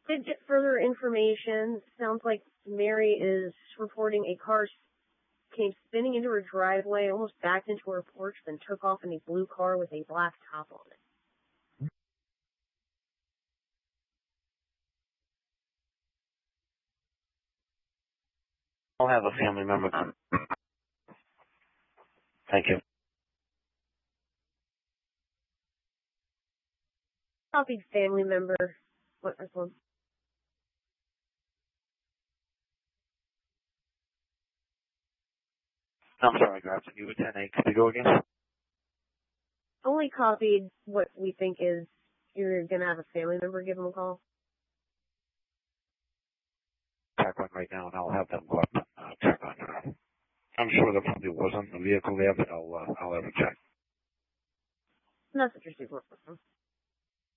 Did get further information. Sounds like Mary is reporting a car came spinning into her driveway, almost backed into her porch, then took off in a blue car with a black top on it. I'll have a family member. Thank you. Copied family member. What this one? I'm sorry, Grabs. You were 10-8. Could you go again? Only copied what we think is you're going to have a family member give them a call. Check one right now, and I'll have them go up and check on her. I'm sure there probably wasn't a vehicle there, but I'll have a check. Message received.